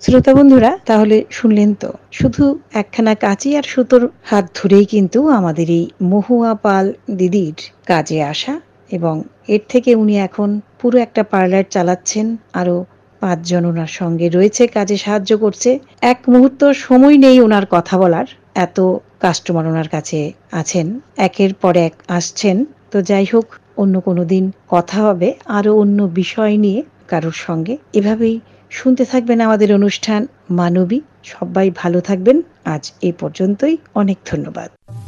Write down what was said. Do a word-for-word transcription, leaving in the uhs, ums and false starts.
শ্রোতা বন্ধুরা, তাহলে শুনলেন তো, শুধু একখানা কাঁচি আর সুতোর হাত ধরেই কিন্তু আমাদের এই মহুয়া পাল দিদির কাজে আসা, এবং এর থেকে উনি এখন পুরো একটা পার্লার চালাচ্ছেন। আরো পাঁচজন ওনার সঙ্গে রয়েছে, কাজে সাহায্য করছে। এক মুহূর্ত সময় নেই ওনার কথা বলার, এত কাস্টমার ওনার কাছে আছেন, একের পর এক আসছেন। তো যাই হোক, অন্য কোনো দিন কথা হবে আরো অন্য বিষয় নিয়ে কারোর সঙ্গে। এভাবেই শুনতে থাকবেন আমাদের অনুষ্ঠান মানবী। সবাই ভালো থাকবেন। আজ এই পর্যন্তই। অনেক ধন্যবাদ।